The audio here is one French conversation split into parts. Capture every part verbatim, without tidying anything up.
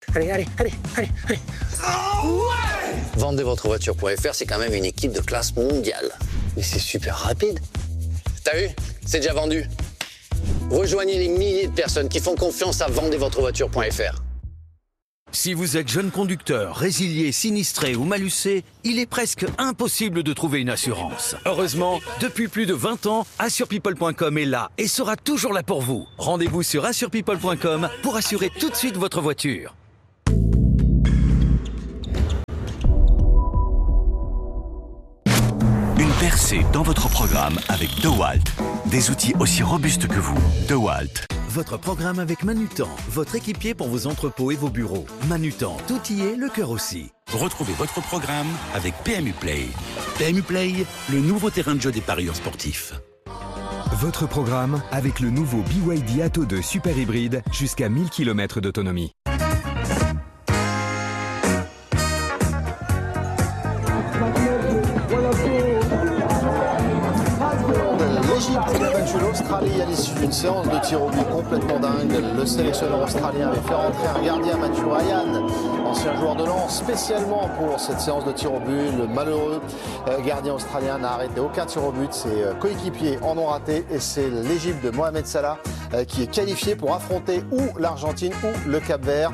allez, allez, allez, allez, allez. Oh ouais vendez votre voiture point f r, c'est quand même une équipe de classe mondiale. Mais c'est super rapide. T'as vu? C'est déjà vendu. Rejoignez les milliers de personnes qui font confiance à vendez votre voiture point f r. Si vous êtes jeune conducteur, résilié, sinistré ou malucé, il est presque impossible de trouver une assurance. Heureusement, depuis plus de vingt ans, assure people point com est là et sera toujours là pour vous. Rendez-vous sur assure people point com pour assurer tout de suite votre voiture. Une percée dans votre programme avec DeWalt. Des outils aussi robustes que vous. DeWalt. Votre programme avec Manutan, votre équipier pour vos entrepôts et vos bureaux. Manutan, tout y est, le cœur aussi. Retrouvez votre programme avec P M U Play. P M U Play, le nouveau terrain de jeu des parieurs sportifs. Votre programme avec le nouveau B Y D Atto deux Super Hybride jusqu'à mille kilomètres d'autonomie. L'Égypte a battu l'Australie à l'issue d'une séance de tir au but complètement dingue. Le sélectionneur australien avait fait rentrer un gardien, Matthew Ryan, ancien joueur de Lens, spécialement pour cette séance de tir au but. Le malheureux gardien australien n'a arrêté aucun tir au but. Ses coéquipiers en ont raté et c'est l'Égypte de Mohamed Salah qui est qualifié pour affronter ou l'Argentine ou le Cap-Vert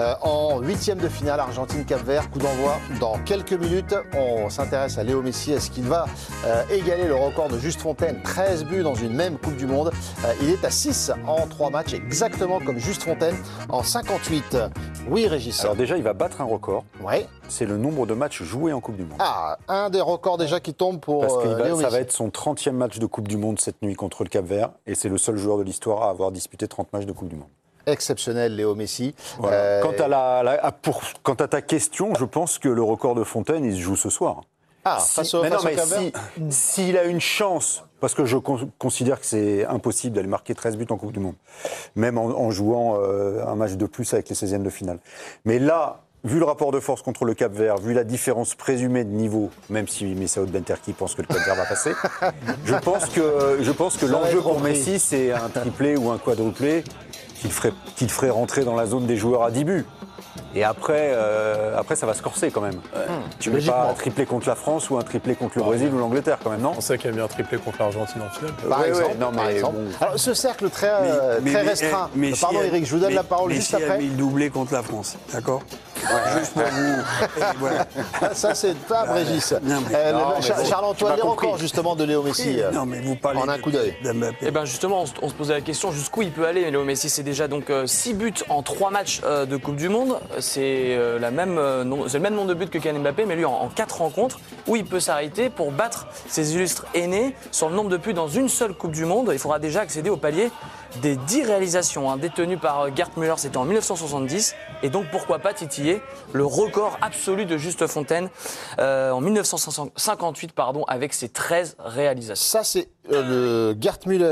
en huitième de finale. Argentine-Cap-Vert, coup d'envoi dans quelques minutes. On s'intéresse à Léo Messi. Est-ce qu'il va égaler le record de Juste Fontaine, treize buts dans une même Coupe du Monde. Il est à six en trois matchs, exactement comme Juste Fontaine en cinquante-huit. Oui, Régis. Alors déjà, il va battre un record. Ouais. C'est le nombre de matchs joués en Coupe du Monde. Ah, un des records déjà qui tombe pour Parce que Léo Messi. ça va être son trentième match de Coupe du Monde cette nuit contre le Cap-Vert. Et c'est le seul joueur de l'histoire à avoir disputé trente matchs de Coupe du Monde. Exceptionnel, Léo Messi. Voilà. Euh... Quant, à la, la, pour, quant à ta question, je pense que le record de Fontaine, il se joue ce soir. Ah, si, face au, mais face non, au mais Cap-Vert. si, s'il a une chance, parce que je con, considère que c'est impossible d'aller marquer treize buts en Coupe du Monde, même en, en jouant euh, un match de plus avec les seizièmes de finale. Mais là, vu le rapport de force contre le Cap-Vert, vu la différence présumée de niveau, même si Messaoud Benterki pense que le Cap-Vert va passer, je pense que, je pense que l'enjeu pour Messi, c'est un triplé ou un quadruplé qu'il ferait, qu'il ferait rentrer dans la zone des joueurs à dix buts. Et après, euh, après, ça va se corser quand même. Ouais. Mmh. Tu ne mets pas un triplé contre la France ou un triplé contre le ouais. Brésil ou l'Angleterre quand même, non? On sait qu'il y a bien un triplé contre l'Argentine en finale. Par ouais, exemple. Ouais, non, mais par exemple. Bon. Alors, ce cercle très, mais, très mais, restreint. Mais, mais Pardon, si Eric, je vous donne mais, la parole mais juste si après. Mais il a mis le doublé contre la France, d'accord? Ouais, juste pour vous. Voilà. Ça, c'est pas Régis. Non, mais, euh, non, le, Char- Charles-Antoine, les records justement de Léo Messi. Oui, non, mais vous parlez en un coup d'œil. Eh bien, justement, on se, on se posait la question jusqu'où il peut aller. Léo Messi, c'est déjà donc six buts en trois matchs euh, de Coupe du Monde. C'est, euh, la même, euh, non, c'est le même nombre de buts que Kylian Mbappé, mais lui en quatre rencontres, où il peut s'arrêter pour battre ses illustres aînés sur le nombre de buts dans une seule Coupe du Monde. Il faudra déjà accéder au palier des dix réalisations hein, détenues par Gerd Müller, c'était en mille neuf cent soixante-dix, et donc pourquoi pas titiller le record absolu de Juste Fontaine euh, en mille neuf cent cinquante-huit pardon, avec ses treize réalisations. Ça c'est euh, le Gerd Müller,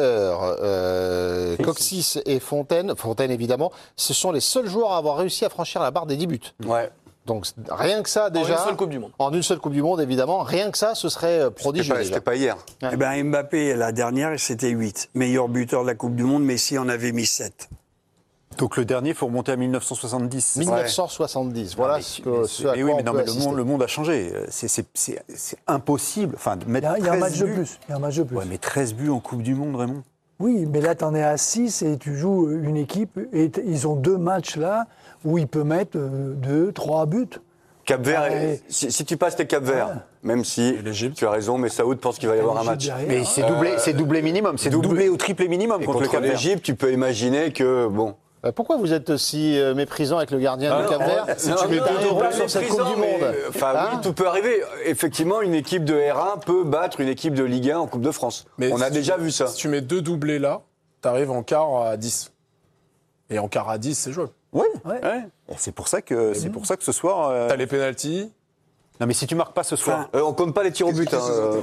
euh, Coxis et Fontaine, Fontaine évidemment, ce sont les seuls joueurs à avoir réussi à franchir la barre des dix buts. Ouais. Donc rien que ça déjà. En une seule Coupe du Monde. En une seule Coupe du Monde évidemment, rien que ça ce serait prodigieux. C'était pas, c'était pas hier. Ouais. Eh ben Mbappé la dernière c'était huit. Meilleur buteur de la Coupe du Monde, Messi en avait mis sept. Donc le dernier, il faut remonter à mille neuf cent soixante-dix. mille neuf cent soixante-dix, ouais. Voilà mais, ce, que, ce à mais quoi oui, mais on non, peut mais le monde, le monde a changé. C'est, c'est, c'est, c'est impossible. Enfin, de mettre il y a, il y a un match buts. de plus. Il y a un match de plus. Ouais, mais treize buts en Coupe du Monde, Raymond. Oui, mais là, tu en es à six et tu joues une équipe. Et t- ils ont deux matchs là où il peut mettre deux, trois buts. Cap-Vert, Ouais. si, si tu passes tes Cap-Vert, ouais. même si tu as raison, mais Saoud pense qu'il va y avoir un match. Derrière. Mais c'est doublé, euh, c'est doublé minimum, c'est doublé, doublé ou triplé minimum et contre, contre le Cap-Vert. l'Égypte. Tu peux imaginer que bon. Pourquoi vous êtes aussi méprisant avec le gardien ah du Cap-Vert si tu mets deux euros sur cette Coupe du Monde? Enfin, hein oui, tout peut arriver. Effectivement, une équipe de R un peut battre une équipe de Ligue un en Coupe de France. Mais on a déjà tu, vu ça. Si tu mets deux doublés là, t'arrives en quart à dix. Et en quart à dix, c'est jouable. Oui, ouais. Ouais. C'est pour ça que, c'est pour ça que ce soir. Euh... T'as les pénaltys. Non, mais si tu marques pas ce soir. Enfin, euh, on compte pas les tirs au but. Hein, euh,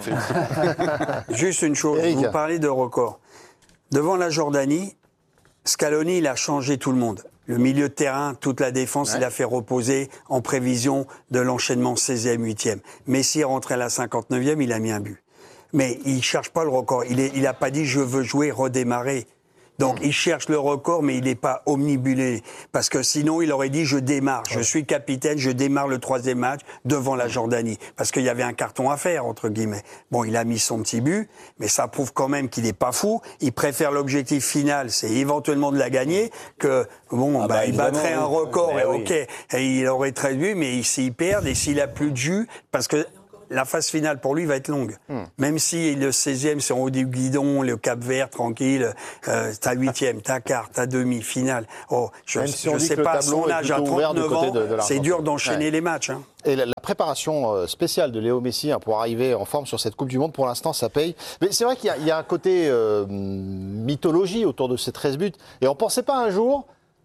Juste une chose, Eric. Vous parlez de record. Devant la Jordanie, Scaloni, il a changé tout le monde. Le milieu de terrain, toute la défense, ouais. il a fait reposer en prévision de l'enchaînement seizième, huitième. Messi est rentré à la cinquante-neuvième, il a mis un but. Mais il cherche pas le record. Il n'a il pas dit « je veux jouer, redémarrer ». Donc, il cherche le record, mais il n'est pas omnibulé. Parce que sinon, il aurait dit, je démarre. Je suis capitaine, je démarre le troisième match devant la Jordanie. Parce qu'il y avait un carton à faire, entre guillemets. Bon, il a mis son petit but, mais ça prouve quand même qu'il n'est pas fou. Il préfère l'objectif final, c'est éventuellement de la gagner, que, bon, ah bah, bah, il battrait un record, et oui. ok, et il aurait treize buts, mais s'il perd, et s'il a plus de jus, parce que la phase finale, pour lui, va être longue. Hmm. Même si le seizième, c'est en haut du guidon, le Cap-Vert, tranquille, euh, t'as huitième, t'as quart, t'as demi, finale. Oh, je, si je sais pas, à son âge, à trente-neuf ans, de, de c'est dur d'enchaîner ouais. les matchs. Hein. Et la, la préparation spéciale de Léo Messi hein, pour arriver en forme sur cette Coupe du Monde, pour l'instant, ça paye. Mais c'est vrai qu'il y a, il y a un côté euh, mythologie autour de ces treize buts. Et on ne pensait pas un jour,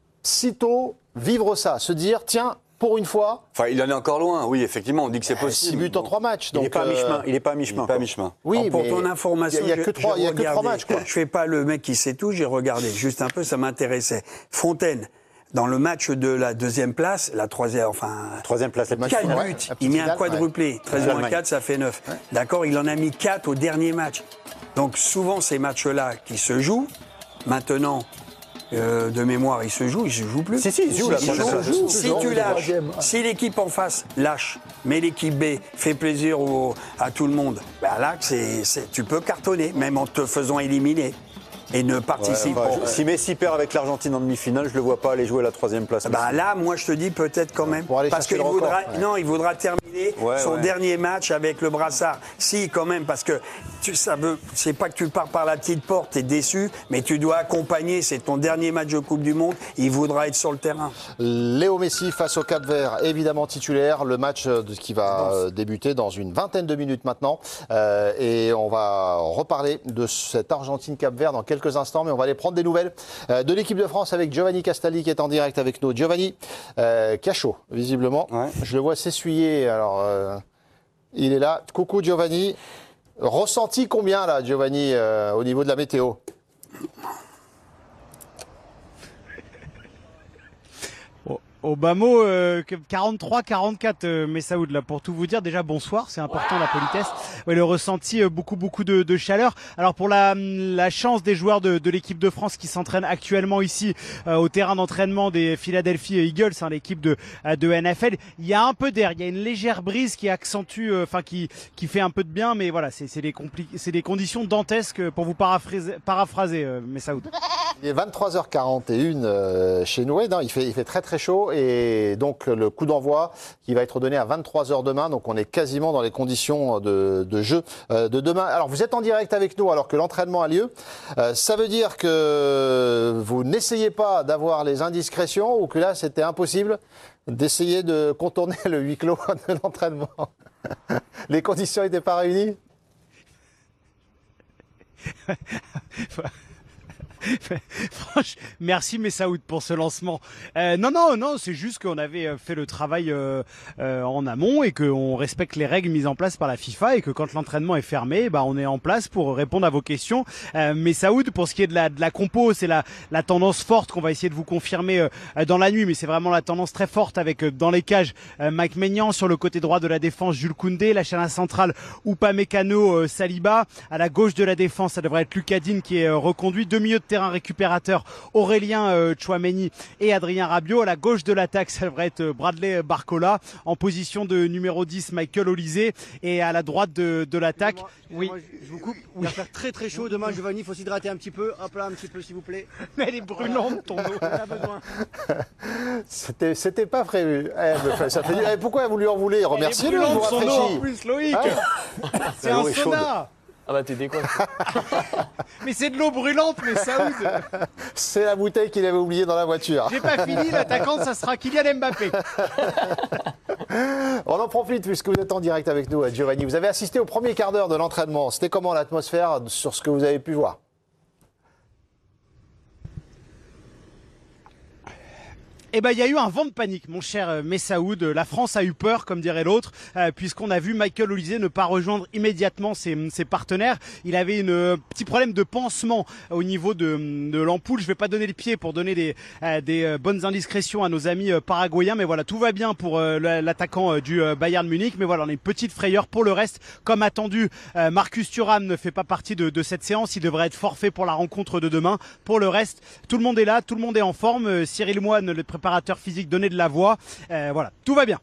sitôt, vivre ça, se dire, tiens, pour une fois. Enfin, il en est encore loin, oui, effectivement, on dit que c'est possible. six buts en trois matchs. Donc il n'est pas à mi-chemin. Il n'est pas à mi-chemin. Pas à mi-chemin. Oui, alors, pour ton information, il n'y a, a que trois, il y a que trois matchs. Quoi. Je ne fais pas le mec qui sait tout, j'ai regardé juste un peu, ça m'intéressait. Fontaine, dans le match de la deuxième place, la troisième, enfin. Troisième place, la quatre buts. Ouais, il met un quadruplé. Ouais. treize moins quatre, ça fait neuf. Ouais. D'accord, il en a mis quatre au dernier match. Donc souvent, ces matchs-là qui se jouent, maintenant. Euh, de mémoire, il se joue, il se joue plus. Si, si, il joue, là. Si, joue, joue, si tu lâches, si l'équipe en face lâche, mais l'équipe B fait plaisir au, à tout le monde, bah là, c'est, c'est, tu peux cartonner, même en te faisant éliminer. Et ne participe ouais, bah, Si Messi perd avec l'Argentine en demi-finale, je le vois pas aller jouer la troisième place. Bah là, moi, je te dis peut-être quand même. Pour aller parce qu'il voudra, ouais. non, il voudra terminer ouais, son ouais. dernier match avec le brassard. Si, quand même, parce que tu, ça veut, c'est pas que tu pars par la petite porte, t'es déçu, mais tu dois accompagner. C'est ton dernier match de Coupe du Monde. Il voudra être sur le terrain. Léo Messi face au Cap-Vert, évidemment titulaire. Le match qui va débuter dans une vingtaine de minutes maintenant, euh, et on va reparler de cette Argentine-Cap-Vert dans quelques instants, mais on va aller prendre des nouvelles euh, de l'équipe de France avec Giovanni Castaldi qui est en direct avec nous. Giovanni, euh, qui a chaud, visiblement. Ouais. Je le vois s'essuyer. Alors, euh, il est là. Coucou Giovanni. Ressenti combien là, Giovanni, euh, au niveau de la météo ? Au bas mot, euh, quarante-trois quarante-quatre, euh, Messaoud, là, pour tout vous dire. Déjà, bonsoir, c'est important, la politesse. Ouais, le ressenti, euh, beaucoup, beaucoup de, de chaleur. Alors, pour la, la chance des joueurs de, de l'équipe de France qui s'entraînent actuellement ici, euh, au terrain d'entraînement des Philadelphia Eagles, hein, l'équipe de, de N F L, il y a un peu d'air, il y a une légère brise qui accentue, enfin, euh, qui, qui fait un peu de bien, mais voilà, c'est, c'est des compli- c'est des conditions dantesques pour vous paraphraser, paraphraser euh, Messaoud. Il est vingt-trois heures quarante et une euh, chez nous. Non, il fait, il fait très, très chaud. Et donc, le coup d'envoi qui va être donné à vingt-trois heures demain. Donc, on est quasiment dans les conditions de, de jeu euh, de demain. Alors, vous êtes en direct avec nous alors que l'entraînement a lieu. Euh, ça veut dire que vous n'essayez pas d'avoir les indiscrétions ou que là, c'était impossible d'essayer de contourner le huis clos de l'entraînement. Les conditions n'étaient pas réunies ? Franchement, merci Messaoud pour ce lancement. Euh, non, non, non, c'est juste qu'on avait fait le travail euh, euh, en amont et qu'on respecte les règles mises en place par la FIFA et que quand l'entraînement est fermé, bah on est en place pour répondre à vos questions. Euh, Messaoud, pour ce qui est de la de la compo, c'est la la tendance forte qu'on va essayer de vous confirmer euh, dans la nuit, mais c'est vraiment la tendance très forte avec euh, dans les cages euh, Mike Maignan, sur le côté droit de la défense Jules Koundé, la chaîne centrale Upamecano, euh, Saliba, à la gauche de la défense ça devrait être Lucas Digne qui est euh, reconduit, deux milieux de terrain récupérateur Aurélien euh, Tchouaméni et Adrien Rabiot. À la gauche de l'attaque, ça devrait être Bradley Barcola. En position de numéro dix, Michael Olysée. Et à la droite de, de l'attaque... Oui, je vous coupe. Oui. Il va faire très très chaud demain, Giovanni. Il faut s'hydrater un petit peu. Hop là, un petit peu, s'il vous plaît. Mais elle est brûlante, ton eau. On a besoin. C'était, c'était pas prévu. Eh, ça fait du... eh, pourquoi vous lui en voulez ? Remerciez-le, vous rafraîchit. En plus, Loïc. Hein c'est un sauna. Ah bah t'es quoi? Mais c'est de l'eau brûlante, mais Saoud. C'est la bouteille qu'il avait oubliée dans la voiture. J'ai pas fini, l'attaquante, ça sera Kylian Mbappé. On en profite puisque vous êtes en direct avec nous, Giovanni. Vous avez assisté au premier quart d'heure de l'entraînement. C'était comment l'atmosphère sur ce que vous avez pu voir? Eh ben, il y a eu un vent de panique, mon cher Messaoud. La France a eu peur, comme dirait l'autre, euh, puisqu'on a vu Michael Olise ne pas rejoindre immédiatement ses, ses partenaires. Il avait un euh, petit problème de pansement au niveau de, de l'ampoule. Je vais pas donner le pied pour donner des, euh, des euh, bonnes indiscrétions à nos amis euh, paraguayens, mais voilà, tout va bien pour euh, l'attaquant euh, du euh, Bayern Munich. Mais voilà, on a une petite frayeur. Pour le reste, comme attendu, euh, Marcus Thuram ne fait pas partie de, de cette séance. Il devrait être forfait pour la rencontre de demain. Pour le reste, tout le monde est là, tout le monde est en forme. Euh, Cyril Moine, le préparateur physique, donnait de la voix. Euh, voilà, tout va bien.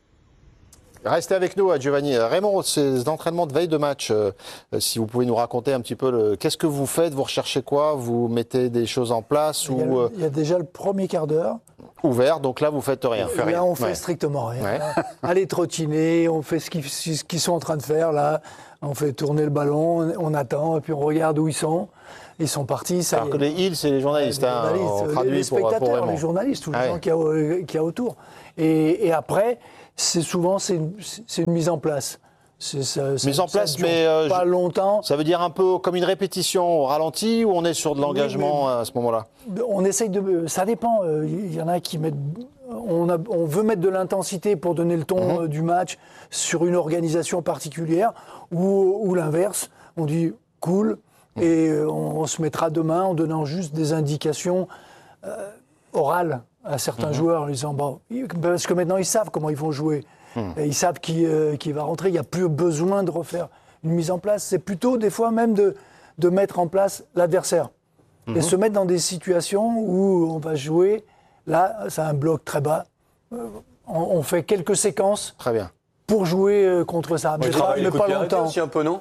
Restez avec nous, Giovanni. Raymond, ces entraînements de veille de match, euh, si vous pouvez nous raconter un petit peu, le... qu'est-ce que vous faites? Vous recherchez quoi? Vous mettez des choses en place? Il y a, ou... il y a déjà le premier quart d'heure. Ouvert, donc là, vous faites rien. Là, rien. on fait ouais. strictement rien. Ouais. Aller trottiner, on fait ce qu'ils, ce qu'ils sont en train de faire, là. On fait tourner le ballon, on attend, et puis on regarde où ils sont. Ils sont partis. Ça Alors que les Hills, c'est les journalistes. Les, hein, journalistes, on les, les spectateurs, pour, pour les journalistes, tous les ah gens ouais. qu'il y a, qu'il y a autour. Et, et après, c'est souvent c'est une, c'est une mise en place. C'est, ça, mise ça, en place, ça mais euh, pas longtemps. Ça veut dire un peu comme une répétition au ralenti ou on est sur de l'engagement oui, à ce moment-là? On essaye de. Ça dépend. Il y en a qui mettent. On, a, on veut mettre de l'intensité pour donner le ton mmh. du match sur une organisation particulière ou, ou l'inverse. On dit cool mmh. et on, on se mettra demain en donnant juste des indications euh, orales à certains mmh. joueurs en disant bon, parce que maintenant ils savent comment ils vont jouer. Mmh. Et ils savent qui, euh, qui va rentrer. Il n'y a plus besoin de refaire une mise en place. C'est plutôt des fois même de, de mettre en place l'adversaire mmh. et se mettre dans des situations où on va jouer. Là, c'est un bloc très bas. Euh, on, on fait quelques séquences très bien. pour jouer euh, contre ça. Mais pas, mais pas longtemps. Aussi un peu, non ?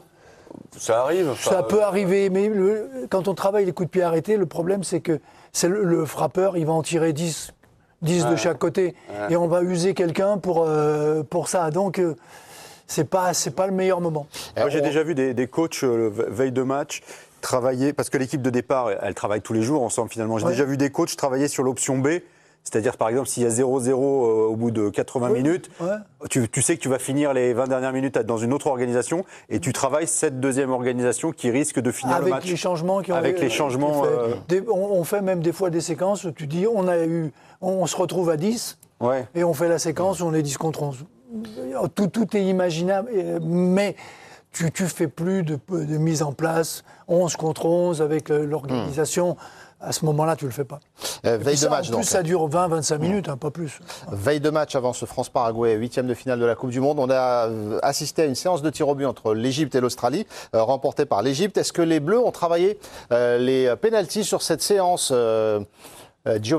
Ça arrive. Ça enfin, peut euh... arriver. Mais le, quand on travaille les coups de pied arrêtés, le problème, c'est que c'est le, le frappeur, il va en tirer dix, dix ouais. de chaque côté. Ouais. Et on va user quelqu'un pour, euh, pour ça. Donc, euh, c'est pas, c'est pas le meilleur moment. Moi, j'ai on... déjà vu des, des coachs euh, veille de match travailler, parce que l'équipe de départ, elle travaille tous les jours ensemble finalement. J'ai ouais. déjà vu des coachs travailler sur l'option B, c'est-à-dire par exemple s'il y a zéro zéro euh, au bout de quatre-vingts oui. minutes, ouais. tu, tu sais que tu vas finir les vingt dernières minutes dans une autre organisation et tu travailles cette deuxième organisation qui risque de finir avec le match. Les changements qui ont avec les changements. Euh... Des, on, on fait même des fois des séquences où tu dis on, a eu, on se retrouve à dix ouais. et on fait la séquence où on est dix contre onze. Tout, tout est imaginable, mais tu ne fais plus de, de mise en place, onze contre onze avec l'organisation. Mmh. À ce moment-là, tu ne le fais pas. Euh, veille ça, de match, en plus, donc. ça dure vingt à vingt-cinq minutes, hein, pas plus. Veille de match avant ce France-Paraguay, huitième de finale de la Coupe du Monde. On a assisté à une séance de tir au but entre l'Égypte et l'Australie, euh, remportée par l'Égypte. Est-ce que les Bleus ont travaillé euh, les pénaltys sur cette séance, euh, euh, Giovanni ?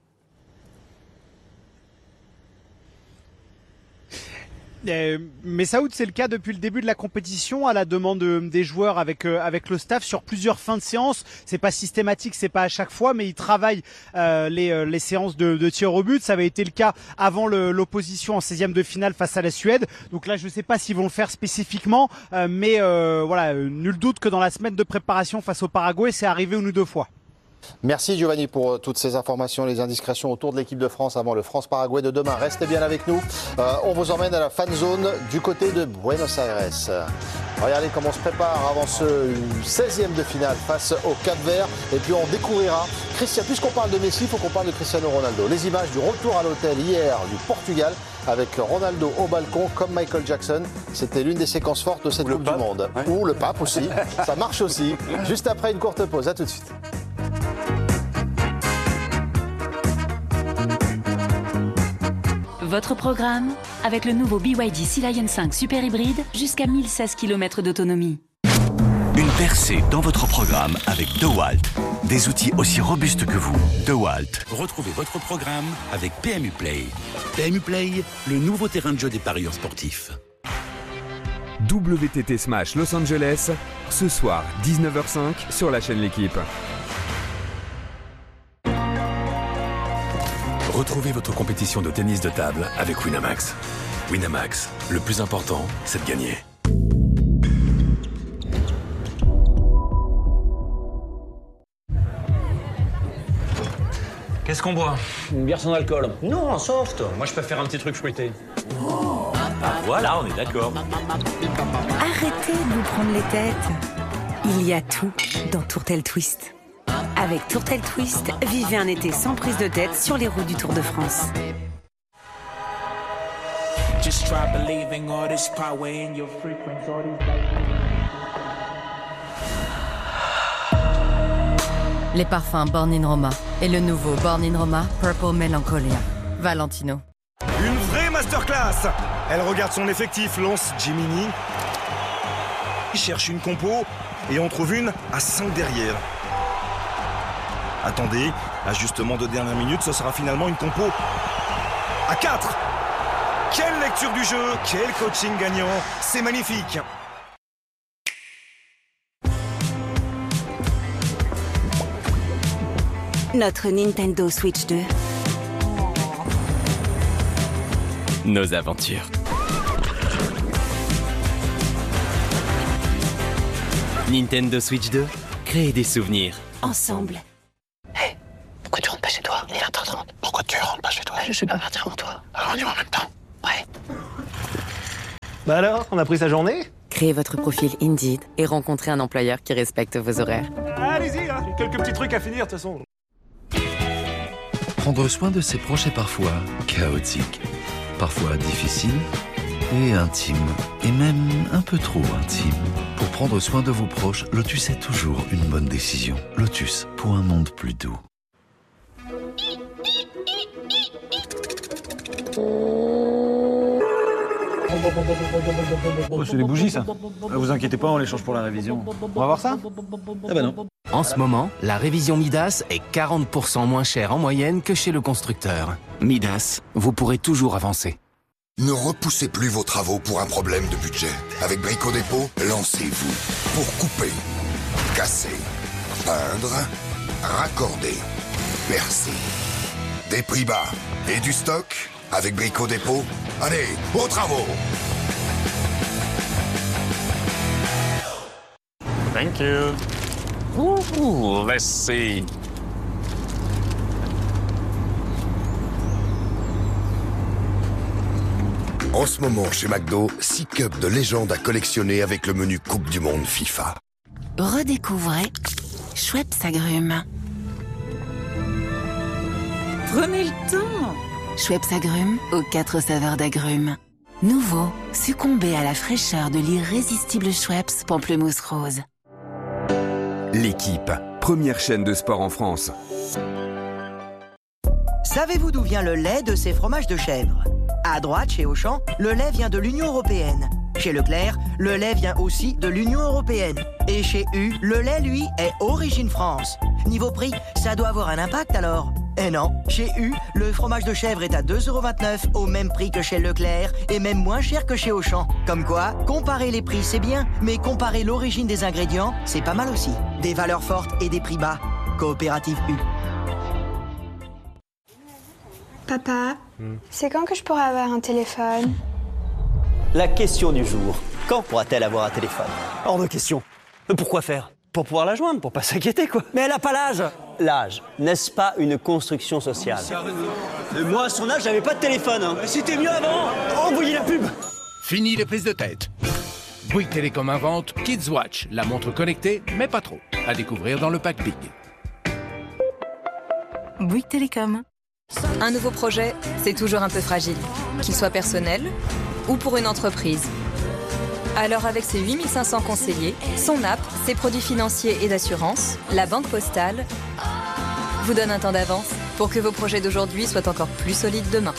Euh, mais Saoud, c'est le cas depuis le début de la compétition, à la demande de, des joueurs avec euh, avec le staff sur plusieurs fins de séance. C'est pas systématique, c'est pas à chaque fois, mais ils travaillent euh, les euh, les séances de, de tir au but. Ça avait été le cas avant le, l'opposition en seizième de finale face à la Suède. Donc là, je sais pas s'ils vont le faire spécifiquement, euh, mais euh, voilà, euh, nul doute que dans la semaine de préparation face au Paraguay, c'est arrivé une ou deux fois. Merci Giovanni pour toutes ces informations, les indiscrétions autour de l'équipe de France avant le France-Paraguay de demain. Restez bien avec nous. Euh, on vous emmène à la fan zone du côté de Buenos Aires. Regardez comment on se prépare avant ce seizième de finale face au Cap-Vert. Et puis on découvrira, Christian, puisqu'on parle de Messi, il faut qu'on parle de Cristiano Ronaldo. Les images du retour à l'hôtel hier du Portugal avec Ronaldo au balcon comme Michael Jackson. C'était l'une des séquences fortes de cette Coupe du Monde. Ouais. Ou le pape aussi. Ça marche aussi. Juste après une courte pause. À tout de suite. Votre programme avec le nouveau B Y D Sea Lion cinq Super Hybride jusqu'à mille seize kilomètres d'autonomie. Une percée dans votre programme avec DeWalt. Des outils aussi robustes que vous. DeWalt. Retrouvez votre programme avec P M U Play. P M U Play, le nouveau terrain de jeu des parieurs sportifs. W T T Smash Los Angeles, ce soir dix-neuf heures cinq sur la chaîne L'Équipe. Retrouvez votre compétition de tennis de table avec Winamax. Winamax, le plus important, c'est de gagner. Qu'est-ce qu'on boit? Une bière sans alcool. Non, en soft. Moi, je préfère un petit truc fruité. Oh. Ah, voilà, on est d'accord. Arrêtez de vous prendre les têtes. Il y a tout dans Tourtel Twist. Avec Tourtel Twist, vivez un été sans prise de tête sur les routes du Tour de France. Just try believing all this power in your frequency, all these Les parfums Born in Roma et le nouveau Born in Roma Purple Melancholia. Valentino. Une vraie masterclass. Elle regarde son effectif, lance Jiminy, cherche une compo et on trouve une à cinq derrière. Attendez, ajustement de dernière minute, ce sera finalement une compo à quatre. Quelle lecture du jeu, quel coaching gagnant, c'est magnifique. Notre Nintendo Switch deux. Nos aventures. Nintendo Switch deux, créer des souvenirs. Ensemble. Hé, pourquoi tu rentres pas chez toi? Il est vingt heures trente. Pourquoi tu rentres pas chez toi? Je suis pas partir avant toi. Alors on y va en même temps. Ouais. Bah alors, on a pris sa journée? Créez votre profil Indeed et rencontrez un employeur qui respecte vos horaires. Allez-y, hein, quelques petits trucs à finir de toute façon. Prendre soin de ses proches est parfois chaotique, parfois difficile et intime, et même un peu trop intime. Pour prendre soin de vos proches, Lotus est toujours une bonne décision. Lotus, pour un monde plus doux. Oh, c'est des bougies, ça. Ah, vous inquiétez pas, on les change pour la révision. On va voir ça? Ah bah non. En ce moment, la révision Midas est quarante pour cent moins chère en moyenne que chez le constructeur. Midas, vous pourrez toujours avancer. Ne repoussez plus vos travaux pour un problème de budget. Avec Brico Dépôt, lancez-vous pour couper, casser, peindre, raccorder, percer. Des prix bas et du stock avec Brico Dépôt. Allez, aux travaux! Thank you. Ooh, let's see. En ce moment, chez McDo, six cups de légende à collectionner avec le menu Coupe du Monde FIFA. Redécouvrez Schweppes Agrumes. Prenez le temps. Schweppes Agrumes aux quatre saveurs d'agrumes. Nouveau, succombez à la fraîcheur de l'irrésistible Schweppes Pamplemousse Rose. L'équipe, première chaîne de sport en France. Savez-vous d'où vient le lait de ces fromages de chèvre? À droite, chez Auchan, le lait vient de l'Union européenne. Chez Leclerc, le lait vient aussi de l'Union européenne. Et chez U, le lait, lui, est origine France. Niveau prix, ça doit avoir un impact alors? Eh non, chez U, le fromage de chèvre est à deux euros vingt-neuf, au même prix que chez Leclerc, et même moins cher que chez Auchan. Comme quoi, comparer les prix c'est bien, mais comparer l'origine des ingrédients, c'est pas mal aussi. Des valeurs fortes et des prix bas. Coopérative U. Papa, hmm. c'est quand que je pourrai avoir un téléphone? La question du jour. Quand pourra-t-elle avoir un téléphone? Hors de question. Mais pourquoi faire? Pour pouvoir la joindre, pour pas s'inquiéter, quoi. Mais elle a pas l'âge. L'âge, n'est-ce pas une construction sociale? Et moi, à son âge, j'avais pas de téléphone. Hein. C'était mieux avant. Envoyez la pub. Fini les prises de tête. Bouygues Télécom invente Kids Watch, la montre connectée, mais pas trop. À découvrir dans le pack Big. Bouygues Télécom. Un nouveau projet, c'est toujours un peu fragile, qu'il soit personnel ou pour une entreprise. Alors avec ses huit mille cinq cents conseillers, son app, ses produits financiers et d'assurance, la Banque Postale vous donne un temps d'avance pour que vos projets d'aujourd'hui soient encore plus solides demain.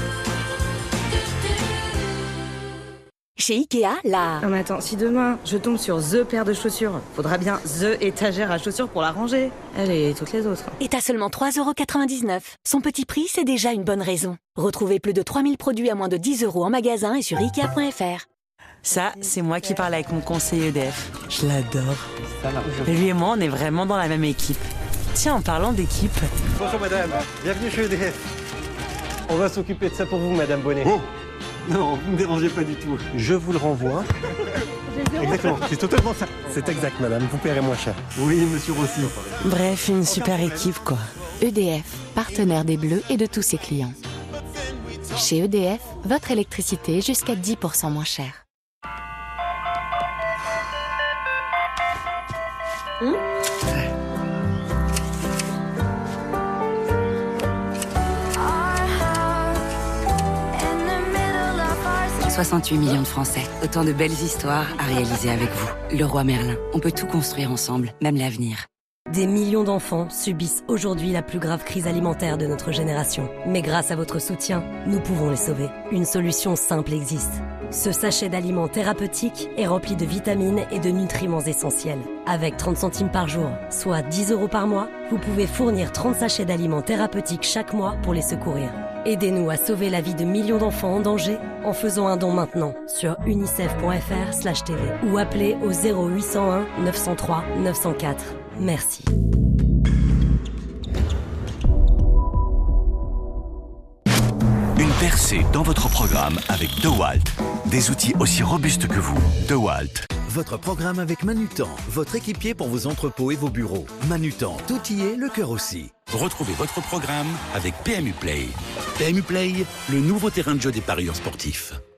Chez Ikea, là... Non mais attends, si demain je tombe sur THE paire de chaussures, faudra bien THE étagère à chaussures pour la ranger. Elle et toutes les autres. Et t'as seulement trois euros quatre-vingt-dix-neuf. Son petit prix, c'est déjà une bonne raison. Retrouvez plus de trois mille produits à moins de dix euros en magasin et sur Ikea point F R. Ça, c'est moi qui parle avec mon conseiller E D F. Je l'adore. Lui et moi, on est vraiment dans la même équipe. Tiens, en parlant d'équipe... Bonjour madame, bienvenue chez E D F. On va s'occuper de ça pour vous, madame Bonnet. Oh non, vous ne me dérangez pas du tout. Je vous le renvoie. Exactement, c'est totalement ça. C'est exact, madame, vous paierez moins cher. Oui, monsieur Rossi. Bref, une super équipe, quoi. E D F, partenaire des Bleus et de tous ses clients. Chez E D F, votre électricité jusqu'à dix pour cent moins chère. Mmh. soixante-huit millions de Français. Autant de belles histoires à réaliser avec vous. Leroy Merlin. On peut tout construire ensemble, même l'avenir. Des millions d'enfants subissent aujourd'hui la plus grave crise alimentaire de notre génération. Mais grâce à votre soutien, nous pouvons les sauver. Une solution simple existe. Ce sachet d'aliments thérapeutiques est rempli de vitamines et de nutriments essentiels. Avec trente centimes par jour, soit dix euros par mois, vous pouvez fournir trente sachets d'aliments thérapeutiques chaque mois pour les secourir. Aidez-nous à sauver la vie de millions d'enfants en danger en faisant un don maintenant sur unicef.fr slash TV ou appelez au zéro huit cent un neuf cent trois neuf cent quatre. Merci. Une percée dans votre programme avec DeWalt. Des outils aussi robustes que vous. DeWalt. Votre programme avec Manutan, votre équipier pour vos entrepôts et vos bureaux. Manutan, tout y est, le cœur aussi. Retrouvez votre programme avec P M U Play. P M U Play, le nouveau terrain de jeu des parieurs sportifs.